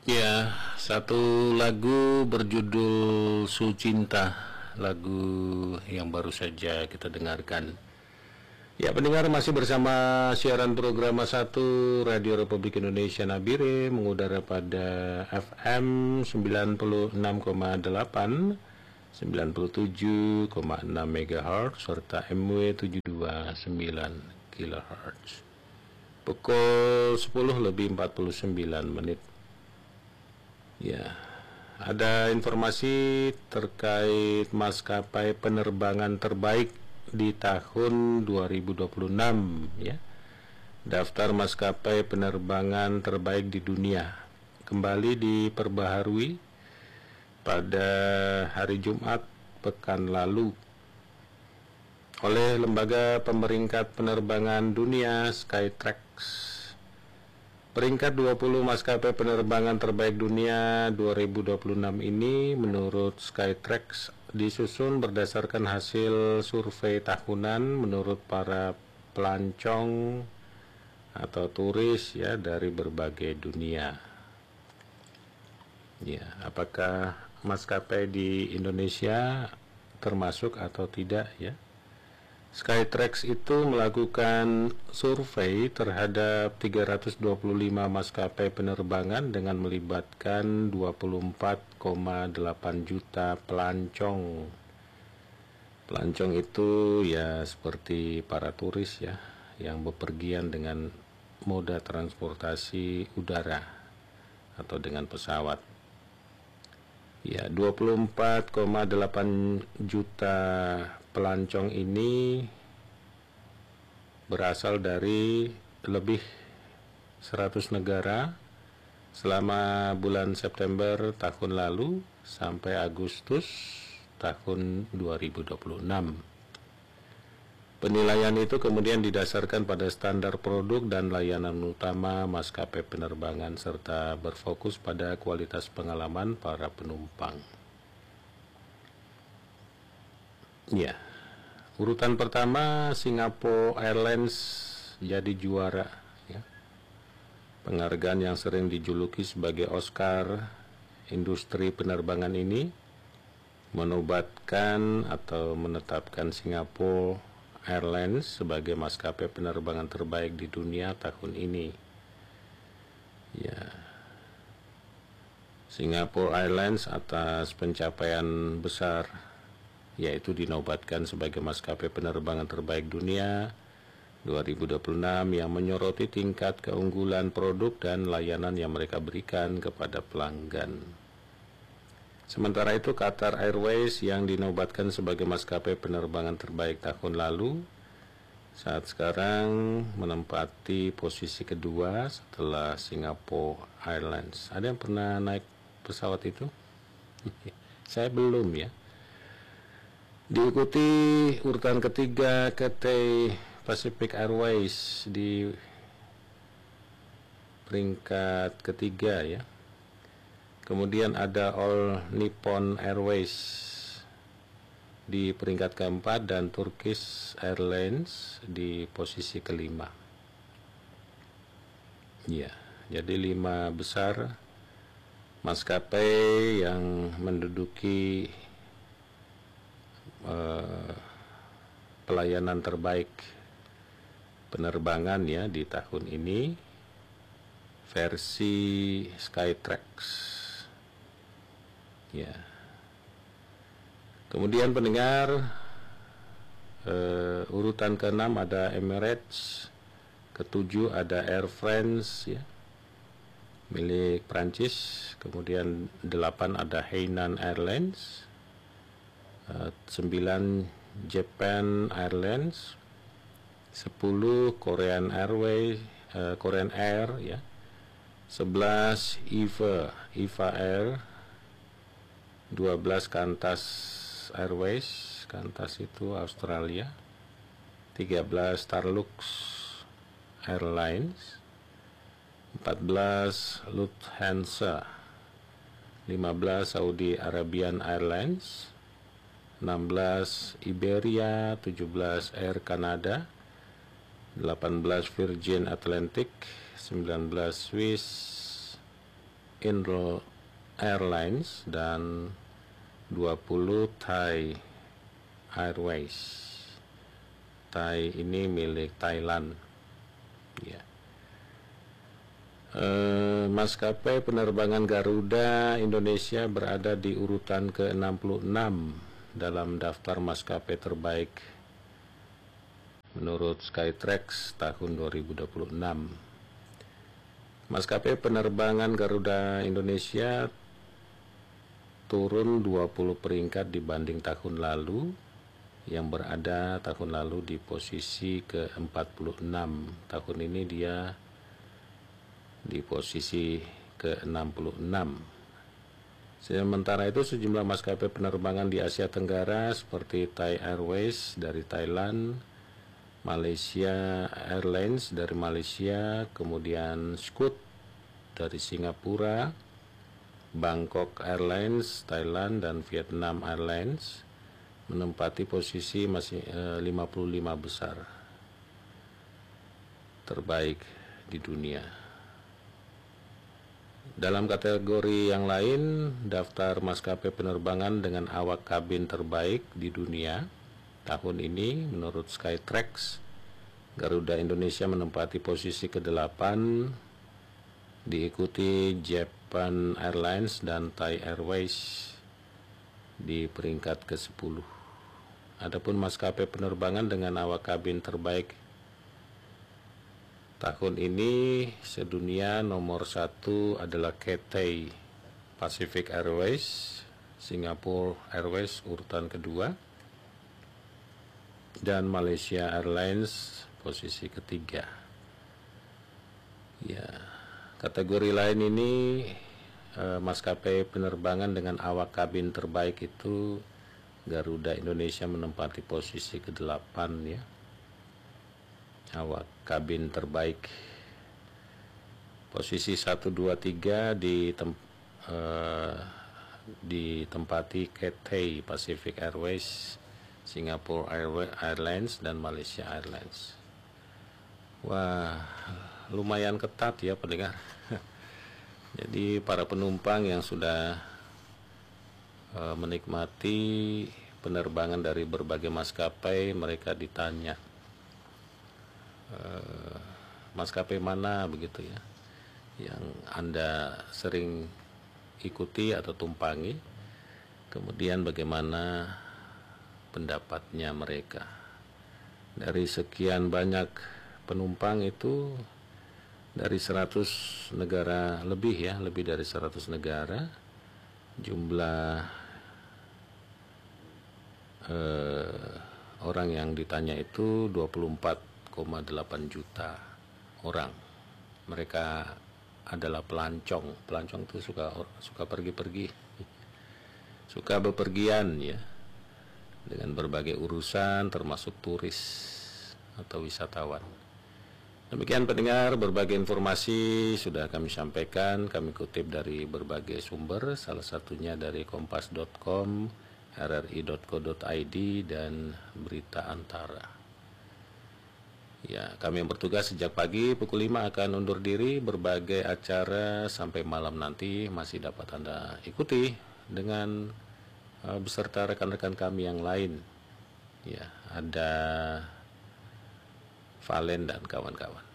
Ya, satu lagu berjudul Sucinta, lagu yang baru saja kita dengarkan. Ya, pendengar masih bersama siaran program satu Radio Republik Indonesia Nabire mengudara pada FM 96,8, 97,6 MHz serta MW 729 kHz. Pukul 10:49. Ya, ada informasi terkait maskapai penerbangan terbaik di tahun 2026 ya. Daftar maskapai penerbangan terbaik di dunia kembali diperbaharui pada hari Jumat pekan lalu oleh lembaga pemeringkat penerbangan dunia Skytrax. Peringkat 20 maskapai penerbangan terbaik dunia 2026 ini menurut Skytrax disusun berdasarkan hasil survei tahunan menurut para pelancong atau turis ya dari berbagai dunia. Ya, apakah maskapai di Indonesia termasuk atau tidak ya? Skytrax itu melakukan survei terhadap 325 maskapai penerbangan dengan melibatkan 24,8 juta pelancong. Pelancong itu ya seperti para turis ya yang bepergian dengan moda transportasi udara atau dengan pesawat. Ya, 24,8 juta pelancong ini berasal dari lebih 100 negara selama bulan September tahun lalu sampai Agustus tahun 2026. Penilaian itu kemudian didasarkan pada standar produk dan layanan utama maskapai penerbangan serta berfokus pada kualitas pengalaman para penumpang. Ya, urutan pertama Singapore Airlines jadi juara ya. Penghargaan yang sering dijuluki sebagai Oscar industri penerbangan ini menobatkan atau menetapkan Singapore Airlines sebagai maskapai penerbangan terbaik di dunia tahun ini. Ya. Singapore Airlines atas pencapaian besar yaitu dinobatkan sebagai maskapai penerbangan terbaik dunia 2026 yang menyoroti tingkat keunggulan produk dan layanan yang mereka berikan kepada pelanggan. Sementara itu Qatar Airways yang dinobatkan sebagai maskapai penerbangan terbaik tahun lalu saat sekarang menempati posisi kedua setelah Singapore Airlines. Ada yang pernah naik pesawat itu? Saya belum ya. Diikuti urutan ketiga Cathay Pacific Airways di peringkat ketiga ya. Kemudian ada All Nippon Airways di peringkat keempat dan Turkish Airlines di posisi kelima. Ya, jadi 5 besar maskapai yang menduduki pelayanan terbaik penerbangan ya di tahun ini versi Skytrax ya. Kemudian pendengar urutan ke-6 ada Emirates, ke-7 ada Air France ya milik Prancis, kemudian 8 ada Hainan Airlines, 9 Japan Airlines, 10 Korean Airways, Korean Air ya, 11 EVA Air, 12 Qantas Airways, Qantas itu Australia, 13 Starlux Airlines, 14 Lufthansa, 15 Saudi Arabian Airlines, 16 Iberia, 17 Air Canada, 18 Virgin Atlantic, 19 Swiss Indo Airlines dan 20 Thai Airways. Thai ini milik Thailand. Ya. Maskapai penerbangan Garuda Indonesia berada di urutan ke-66 dalam daftar maskapai terbaik menurut Skytrax tahun 2026. Maskapai penerbangan Garuda Indonesia turun 20 peringkat dibanding tahun lalu, yang berada tahun lalu di posisi ke-46. Tahun ini dia di posisi ke-66. Sementara itu sejumlah maskapai penerbangan di Asia Tenggara seperti Thai Airways dari Thailand, Malaysia Airlines dari Malaysia, kemudian Scoot dari Singapura, Bangkok Airlines Thailand, dan Vietnam Airlines menempati posisi masih 55 besar terbaik di dunia. Dalam kategori yang lain, daftar maskapai penerbangan dengan awak kabin terbaik di dunia tahun ini menurut Skytrax, Garuda Indonesia menempati posisi ke-8, diikuti Japan Airlines dan Thai Airways di peringkat ke-10. Adapun maskapai penerbangan dengan awak kabin terbaik tahun ini sedunia, nomor 1 adalah Cathay Pacific Airways, Singapore Airways urutan kedua, dan Malaysia Airlines posisi ketiga. Ya, kategori lain ini maskapai penerbangan dengan awak kabin terbaik itu Garuda Indonesia menempati posisi ke-8 ya. Awak kabin terbaik. Posisi 1, 2, 3 ditempati Cathay Pacific Airways, Singapore Airlines, dan Malaysia Airlines. Wah, lumayan ketat ya pendengar. Jadi para penumpang yang sudah menikmati penerbangan dari berbagai maskapai, mereka ditanya maskapai mana begitu ya yang Anda sering ikuti atau tumpangi, kemudian bagaimana pendapatnya mereka. Dari sekian banyak penumpang itu, dari 100 negara lebih ya, lebih dari 100 negara, jumlah orang yang ditanya itu 24,8 juta orang. Mereka adalah pelancong. Pelancong itu suka pergi-pergi, suka bepergian ya, dengan berbagai urusan termasuk turis atau wisatawan. Demikian pendengar, berbagai informasi sudah kami sampaikan, kami kutip dari berbagai sumber, salah satunya dari kompas.com, rri.co.id, dan Berita Antara. Ya, kami yang bertugas sejak pagi pukul 5 akan undur diri. Berbagai acara sampai malam nanti masih dapat Anda ikuti dengan beserta rekan-rekan kami yang lain. Ya, ada Valen dan kawan-kawan.